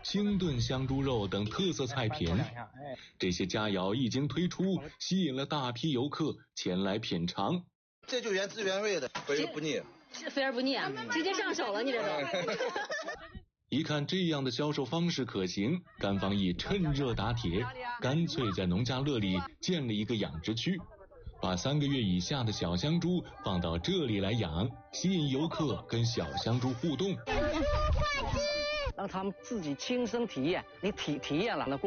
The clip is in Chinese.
清炖香猪肉等特色菜品。这些佳肴一经推出，吸引了大批游客前来品尝。 这就原汁原味的，肥而不腻。 肥而不腻啊，直接上手了，你这都。 一看这样的销售方式可行，甘方义趁热打铁，干脆在农家乐里建了一个养殖区，把3个月以下的小香猪放到这里来养，吸引游客跟小香猪互动， 让他们自己亲身体验。你体验了，那过